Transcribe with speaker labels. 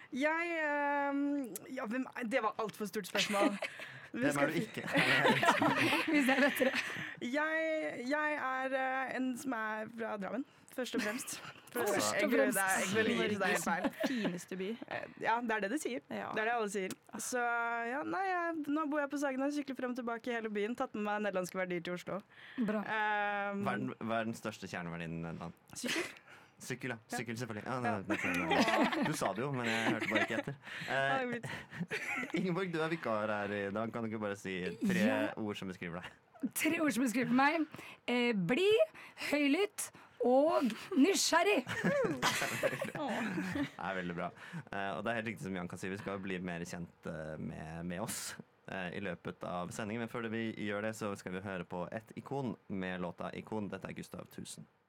Speaker 1: Ja, det var alt for stort spørsmål.
Speaker 2: Hvem er du ikke?
Speaker 3: Hvis det er lettere.
Speaker 1: Jeg er en som er fra Drammen, først og fremst.
Speaker 3: Først og
Speaker 1: Jeg
Speaker 3: fremst.
Speaker 1: vil gi det er helt feil.
Speaker 4: Fineste by.
Speaker 1: Ja, det er det de sier.
Speaker 4: Ja.
Speaker 1: Det er det alle sier. Så ja, nei, nå bor jeg på Sagene, sykler frem og tilbake i hele byen. Tatt med meg nederlandske verdier til Oslo.
Speaker 3: Bra.
Speaker 2: Hva er den største kjerneverdien i Nederland?
Speaker 1: Sykkel.
Speaker 2: Sykkel, ja. Sykkel, selvfølgelig. Ja, du sa det jo, men jeg hørte bare ikke etter. Ingeborg, du er vikar her i dag. Kan du ikke bare si 3 ord som beskriver deg?
Speaker 3: 3 ord som beskriver meg. Blid, høylytt og nysgjerrig.
Speaker 2: Det er veldig bra. Og det er helt riktig som Jan kan si, vi skal bli mer kjent med oss i løpet av sendingen. Men før vi gjør det, så skal vi høre på et ikon med låta Ikon. Dette er Gustav Tusen.